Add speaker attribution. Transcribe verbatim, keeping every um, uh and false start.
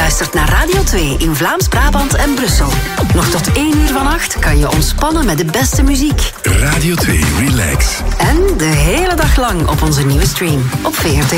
Speaker 1: luistert naar Radio twee in Vlaams-Brabant en Brussel. Nog tot één uur vannacht kan je ontspannen met de beste muziek.
Speaker 2: Radio twee Relax.
Speaker 1: En de hele dag lang op onze nieuwe stream op V R T